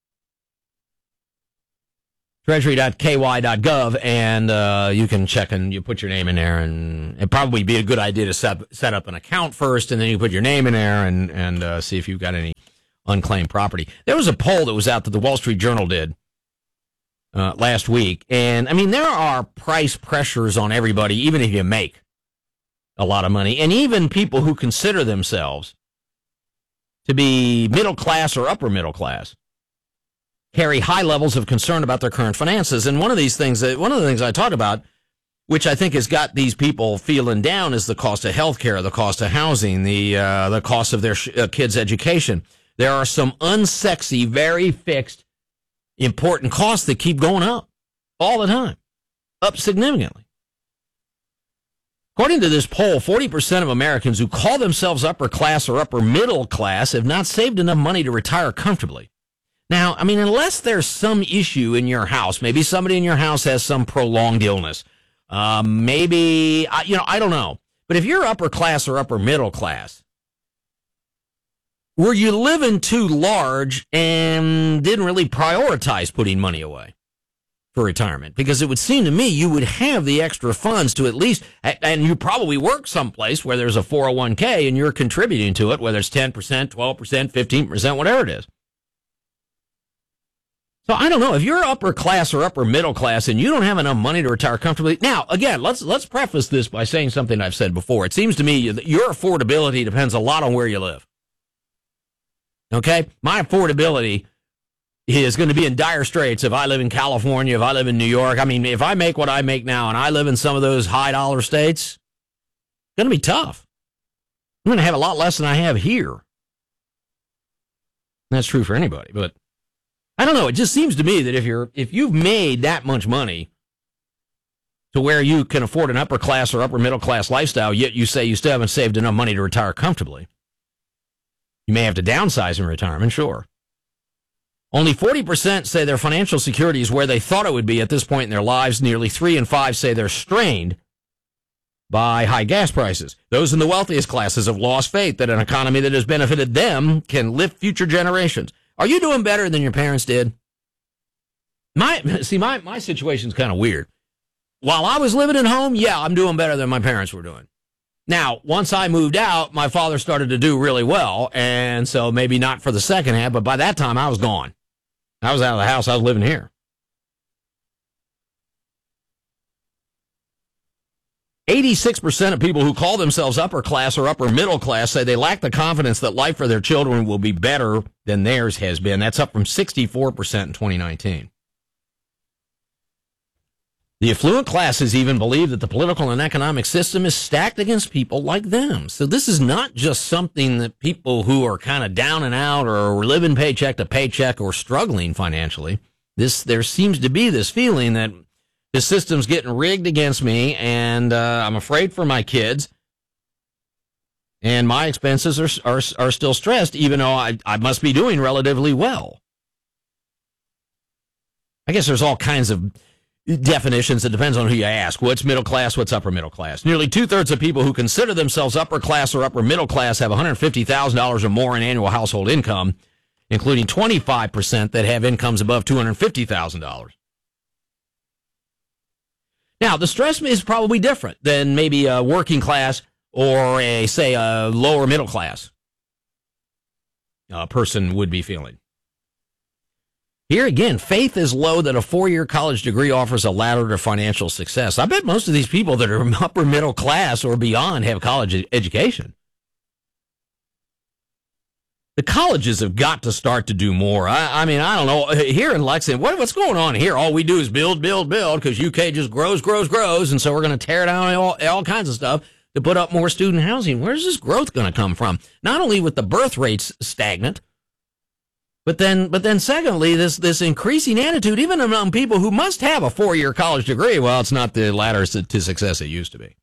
Speaker 20: Treasury.ky.gov, and you can check and you put your name in there, and it'd probably be a good idea to set up an account first, and then you put your name in there and see if you've got any unclaimed property. There was a poll that was out that the Wall Street Journal did last week, and I mean, there are price pressures on everybody, even if you make a lot of money, and even people who consider themselves to be middle class or upper middle class carry high levels of concern about their current finances. And one of the things I talked about, which I think has got these people feeling down, is the cost of healthcare, the cost of housing, the cost of their kids' education. There are some unsexy, very fixed, important costs that keep going up all the time, up significantly. According to this poll, 40% of Americans who call themselves upper class or upper middle class have not saved enough money to retire comfortably. Now, I mean, unless there's some issue in your house, maybe somebody in your house has some prolonged illness, maybe, I don't know. But if you're upper class or upper middle class, were you living too large and didn't really prioritize putting money away for retirement? Because it would seem to me you would have the extra funds to at least, and you probably work someplace where there's a 401k and you're contributing to it, whether it's 10%, 12%, 15%, whatever it is. So I don't know, if you're upper class or upper middle class and you don't have enough money to retire comfortably. Now, again, let's preface this by saying something I've said before. It seems to me that your affordability depends a lot on where you live. Okay? My affordability is going to be in dire straits if I live in California, if I live in New York. I mean, if I make what I make now and I live in some of those high dollar states, it's going to be tough. I'm going to have a lot less than I have here. That's true for anybody, but I don't know. It just seems to me that if you've made that much money to where you can afford an upper class or upper middle class lifestyle, yet you say you still haven't saved enough money to retire comfortably, you may have to downsize in retirement, sure. Only 40% say their financial security is where they thought it would be at this point in their lives. Nearly 3 in 5 say they're strained by high gas prices. Those in the wealthiest classes have lost faith that an economy that has benefited them can lift future generations. Are you doing better than your parents did? My situation's kind of weird. While I was living at home, yeah, I'm doing better than my parents were doing. Now, once I moved out, my father started to do really well, and so maybe not for the second half, but by that time I was gone. I was out of the house. I was living here. 86% of people who call themselves upper class or upper middle class say they lack the confidence that life for their children will be better than theirs has been. That's up from 64% in 2019. The affluent classes even believe that the political and economic system is stacked against people like them. So this is not just something that people who are kind of down and out or living paycheck to paycheck or struggling financially. There seems to be this feeling that the system's getting rigged against me, and I'm afraid for my kids, and my expenses are still stressed, even though I must be doing relatively well. I guess there's all kinds of definitions. It depends on who you ask. What's middle class? What's upper middle class? Nearly 2/3 of people who consider themselves upper class or upper middle class have $150,000 or more in annual household income, including 25% that have incomes above $250,000. Now, the stress is probably different than maybe a working class or a lower middle class person would be feeling. Here again, faith is low that a 4-year college degree offers a ladder to financial success. I bet most of these people that are upper middle class or beyond have college education. The colleges have got to start to do more. I mean, I don't know. Here in Lexington, what's going on here? All we do is build, because UK just grows, and so we're going to tear down all kinds of stuff. to put up more student housing. Where's this growth going to come from? Not only with the birth rates stagnant, but then secondly, this increasing attitude, even among people who must have a 4-year college degree. Well, it's not the ladder to success it used to be.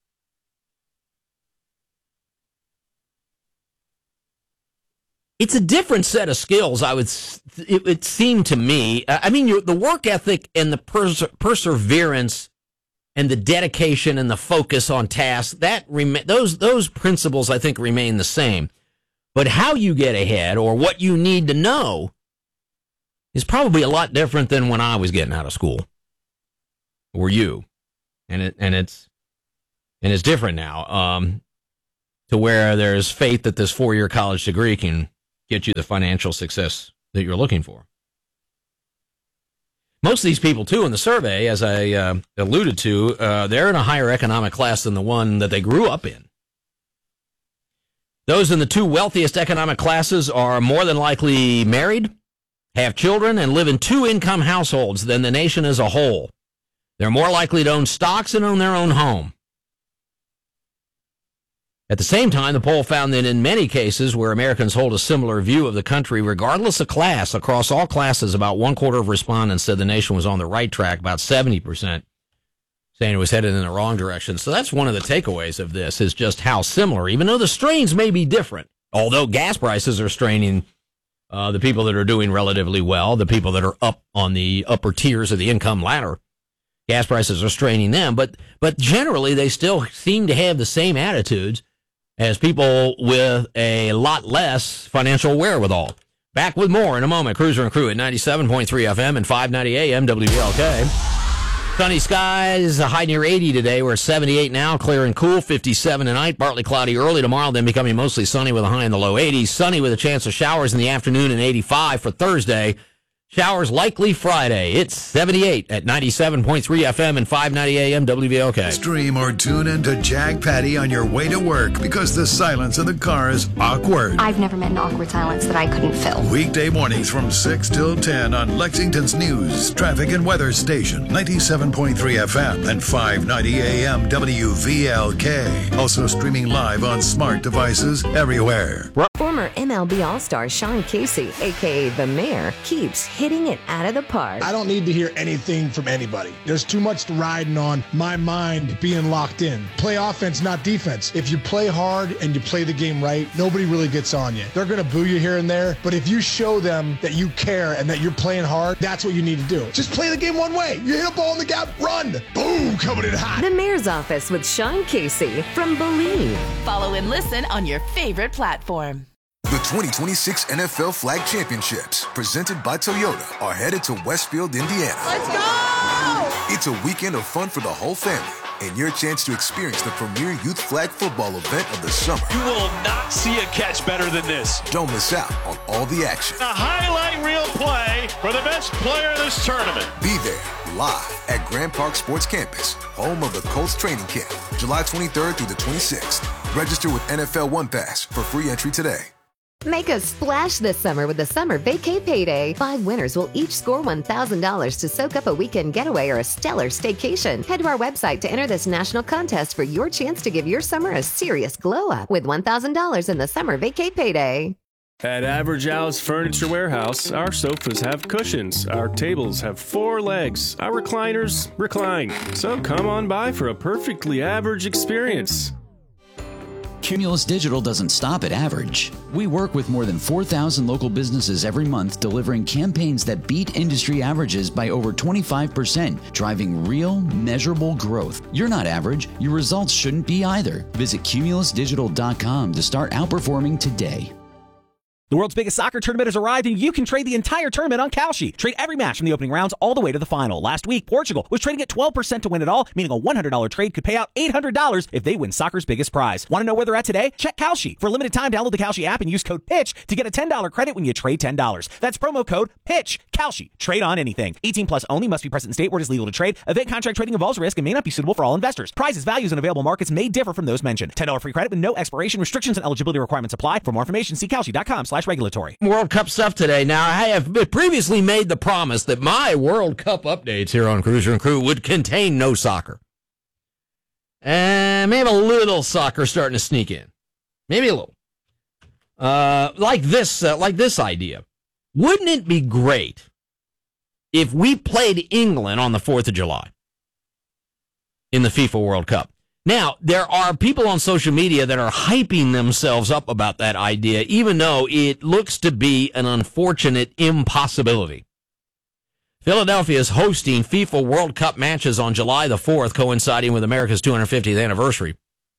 Speaker 20: It's a different set of skills, it would seem to me. I mean, the work ethic and the perseverance and the dedication and the focus on tasks, those principles, I think, remain the same. But how you get ahead or what you need to know is probably a lot different than when I was getting out of school. Or you. And it's different now. To where there's faith that this 4-year college degree can get you the financial success that you're looking for. Most of these people, too, in the survey, as I alluded to, they're in a higher economic class than the one that they grew up in. Those in the 2 wealthiest economic classes are more than likely married, have children, and live in 2-income households than the nation as a whole. They're more likely to own stocks and own their own home. At the same time, the poll found that in many cases where Americans hold a similar view of the country, regardless of class, across all classes, about 1/4 of respondents said the nation was on the right track, about 70% saying it was headed in the wrong direction. So that's one of the takeaways of this, is just how similar, even though the strains may be different. Although gas prices are straining the people that are doing relatively well, the people that are up on the upper tiers of the income ladder, gas prices are straining them. But generally, they still seem to have the same attitudes as people with a lot less financial wherewithal. Back with more in a moment. Cruiser and Crew at 97.3 FM and 590 AM WVLK. Sunny skies, a high near 80 today. We're at 78 now, clear and cool, 57 tonight. Partly cloudy early tomorrow, then becoming mostly sunny with a high in the low 80s. Sunny with a chance of showers in the afternoon and 85 for Thursday. Showers likely Friday. It's 78 at 97.3 FM and 590 AM WVLK.
Speaker 5: Stream or tune into Jag Patty on your way to work because the silence in the car is awkward.
Speaker 7: I've never met an awkward silence that I couldn't fill.
Speaker 5: Weekday mornings from 6 till 10 on Lexington's news, traffic and weather station, 97.3 FM and 590 AM WVLK. Also streaming live on smart devices everywhere.
Speaker 8: Former MLB All-Star Sean Casey, a.k.a. The Mayor, keeps hitting it out of the park.
Speaker 9: I don't need to hear anything from anybody. There's too much riding on my mind being locked in. Play offense, not defense. If you play hard and you play the game right, nobody really gets on you. They're going to boo you here and there, but if you show them that you care and that you're playing hard, that's what you need to do. Just play the game one way. You hit a ball in the gap, run. Boom, coming in hot.
Speaker 8: The Mayor's Office with Sean Casey from Believe.
Speaker 11: Follow and listen on your favorite platform.
Speaker 25: The 2026 NFL Flag Championships, presented by Toyota, are headed to Westfield, Indiana.
Speaker 11: Let's go!
Speaker 25: It's a weekend of fun for the whole family and your chance to experience the premier youth flag football event of the summer.
Speaker 4: You will not see a catch better than this.
Speaker 25: Don't miss out on all the action.
Speaker 4: A highlight reel play for the best player of this tournament.
Speaker 25: Be there live at Grand Park Sports Campus, home of the Colts training camp, July 23rd through the 26th. Register with NFL One Pass for free entry today.
Speaker 8: Make a splash this summer with the Summer Vacay Payday. 5 winners will each score $1,000 to soak up a weekend getaway or a stellar staycation. Head to our website to enter this national contest for your chance to give your summer a serious glow-up with $1,000 in the Summer Vacay Payday.
Speaker 12: At Average Al's Furniture Warehouse, our sofas have cushions, our tables have 4 legs, our recliners recline. So come on by for a perfectly average experience.
Speaker 13: Cumulus Digital doesn't stop at average. We work with more than 4,000 local businesses every month, delivering campaigns that beat industry averages by over 25%, driving real, measurable growth. You're not average. Your results shouldn't be either. Visit cumulusdigital.com to start outperforming today.
Speaker 14: The world's biggest soccer tournament has arrived, and you can trade the entire tournament on Kalshi. Trade every match from the opening rounds all the way to the final. Last week, Portugal was trading at 12% to win it all, meaning a $100 trade could pay out $800 if they win soccer's biggest prize. Want to know where they're at today? Check Kalshi. For a limited time, download the Kalshi app and use code PITCH to get a $10 credit when you trade $10. That's promo code PITCH. Kalshi. Trade on anything. 18 plus only. Must be present in state where it is legal to trade. Event contract trading involves risk and may not be suitable for all investors. Prizes, values, and available markets may differ from those mentioned. $10 free credit with no expiration. Restrictions and eligibility requirements apply. For more information, see Kalshi.com/regulatory.
Speaker 20: World Cup stuff today. Now, I have previously made the promise that my World Cup updates here on Cruiser and Crew would contain no soccer. And maybe a little soccer starting to sneak in. Maybe a little. Like this idea. Wouldn't it be great if we played England on the 4th of July in the FIFA World Cup? Now, there are people on social media that are hyping themselves up about that idea, even though it looks to be an unfortunate impossibility. Philadelphia is hosting FIFA World Cup matches on July the 4th, coinciding with America's 250th anniversary.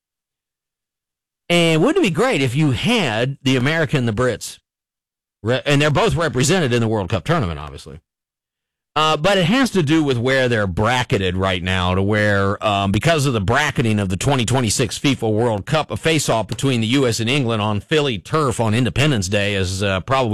Speaker 20: And wouldn't it be great if you had the America and the Brits? And they're both represented in the World Cup tournament, obviously. But it has to do with where they're bracketed right now, to where, because of the bracketing of the 2026 FIFA World Cup, a face-off between the U.S. and England on Philly turf on Independence Day is probably